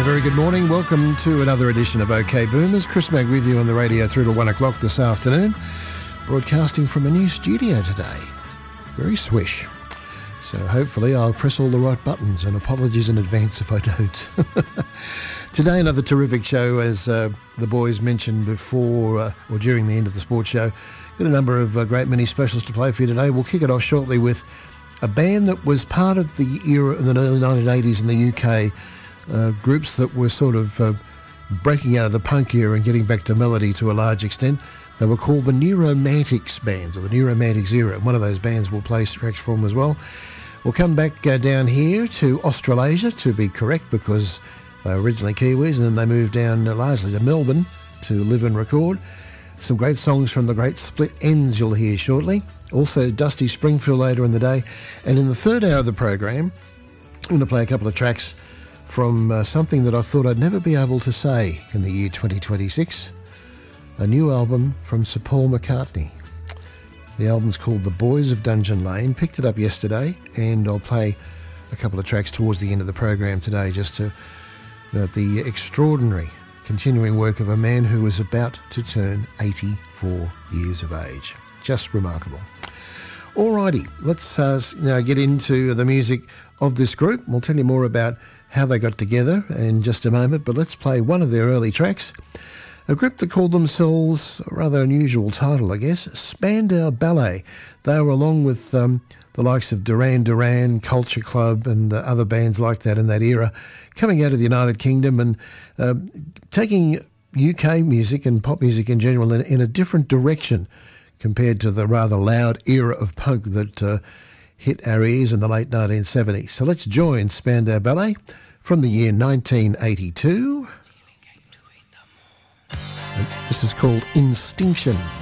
a very good morning. Welcome to another edition of OK Boomers. Chris Mag with you on the radio through to 1 o'clock this afternoon. Broadcasting from a new studio today. Very swish. So hopefully I'll press all the right buttons, and apologies in advance if I don't. Today another terrific show, as the boys mentioned before or during the end of the sports show. Got a number of great mini specials to play for you today. We'll kick it off shortly with a band that was part of the era in the early 1980s in the UK. Groups that were sort of breaking out of the punk era and getting back to melody to a large extent. They were called the Neuromantics bands, or the Neuromantics era. One of those bands we'll play tracks from as well. We'll come back down here to Australasia, to be correct, because they were originally Kiwis and then they moved down largely to Melbourne to live and record. Some great songs from the great Split Enz you'll hear shortly. Also Dusty Springfield later in the day. And in the third hour of the program, I'm going to play a couple of tracks from something that I thought I'd never be able to say in the year 2026. A new album from Sir Paul McCartney. The album's called The Boys of Dungeon Lane. Picked it up yesterday, and I'll play a couple of tracks towards the end of the program today just to note the extraordinary continuing work of a man who was about to turn 84 years of age. Just remarkable. Alrighty, let's now get into the music of this group. We'll tell you more about how they got together in just a moment, but let's play one of their early tracks. A group that called themselves, a rather unusual title, I guess, Spandau Ballet. They were along with the likes of Duran Duran, Culture Club and other bands like that in that era, coming out of the United Kingdom and taking UK music and pop music in general in a different direction compared to the rather loud era of punk that hit our ears in the late 1970s. So let's join Spandau Ballet from the year 1982. This is called Instinction.